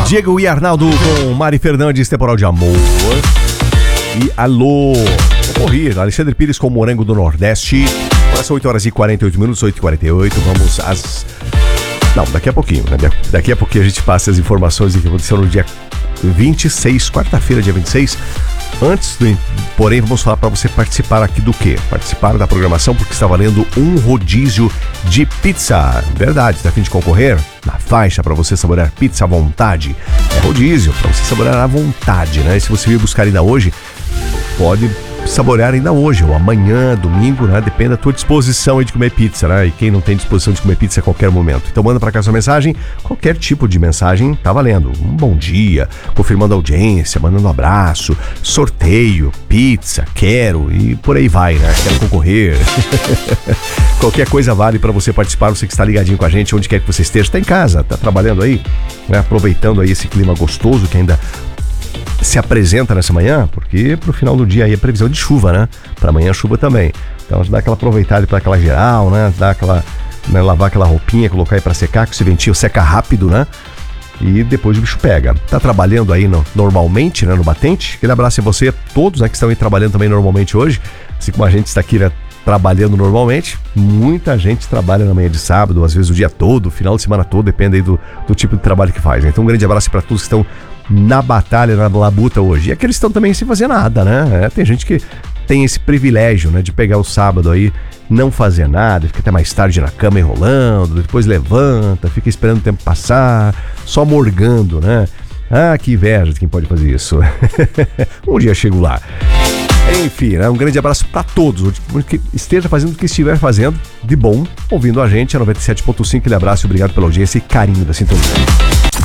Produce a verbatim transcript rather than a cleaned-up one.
Diego e Arnaldo com Mari Fernandes, Temporal de Amor. E alô, vou morrer. Alexandre Pires com Morango do Nordeste. Agora são oito horas e quarenta e oito minutos, oito e quarenta e oito. Vamos às... Não, daqui a pouquinho, né? Daqui a pouquinho a gente passa as informações que aconteceram no dia vinte e seis, quarta-feira, dia vinte e seis. Antes, do, porém, vamos falar para você participar aqui do quê? Participar da programação, porque está valendo um rodízio de pizza. Verdade, está a fim de concorrer? Na faixa para você saborear pizza à vontade. É rodízio, para você saborear à vontade, né? E se você vir buscar ainda hoje, pode saborear ainda hoje, ou amanhã, domingo, né? Depende da tua disposição aí de comer pizza, né? E quem não tem disposição de comer pizza a qualquer momento. Então manda pra cá sua mensagem, qualquer tipo de mensagem tá valendo. Um bom dia, confirmando a audiência, mandando um abraço, sorteio, pizza, quero e por aí vai, né? Quero concorrer. Qualquer coisa vale pra você participar, você que está ligadinho com a gente, onde quer que você esteja, tá em casa, tá trabalhando aí, né? Aproveitando aí esse clima gostoso que ainda se apresenta nessa manhã, porque pro final do dia aí é previsão de chuva, né? Pra amanhã chuva também. Então dá aquela aproveitada para aquela geral, né? Dá aquela, né? Lavar aquela roupinha, colocar aí pra secar, que esse ventinho seca rápido, né? E depois o bicho pega. Tá trabalhando aí no, normalmente, né? No batente. Aquele abraço a você, a todos, né? Que estão aí trabalhando também normalmente hoje. Assim como a gente está aqui, né? Trabalhando normalmente. Muita gente trabalha na manhã de sábado, às vezes o dia todo, final de semana todo, depende aí do, do tipo de trabalho que faz, né? Então um grande abraço para todos que estão na batalha, na labuta hoje. E aqueles estão também sem fazer nada, né? É, tem gente que tem esse privilégio, né? De pegar o sábado aí, não fazer nada, fica até mais tarde na cama enrolando, depois levanta, fica esperando o tempo passar, só morgando, né? Ah, que inveja de quem pode fazer isso. Um dia chego lá. Enfim, né? Um grande abraço para todos, que esteja fazendo o que estiver fazendo de bom, ouvindo a gente, a noventa e sete ponto cinco, aquele abraço, obrigado pela audiência e carinho da sintonia.